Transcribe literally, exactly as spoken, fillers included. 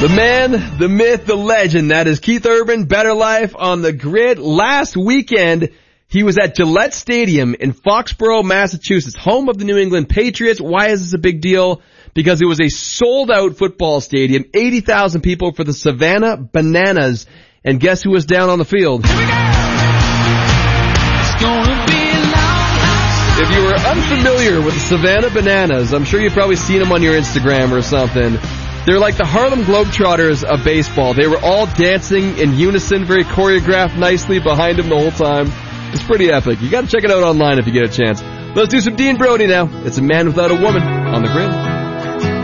The man, the myth, the legend, that is Keith Urban, Better Life on the Grid. Last weekend, he was at Gillette Stadium in Foxborough, Massachusetts, home of the New England Patriots. Why is this a big deal? Because it was a sold-out football stadium, eighty thousand people for the Savannah Bananas. And guess who was down on the field? If you were unfamiliar with the Savannah Bananas, I'm sure you've probably seen them on your Instagram or something. They're like the Harlem Globetrotters of baseball. They were all dancing in unison, very choreographed nicely behind him the whole time. It's pretty epic. You gotta check it out online if you get a chance. Let's do some Dean Brody now. It's A Man Without a Woman on the Grid.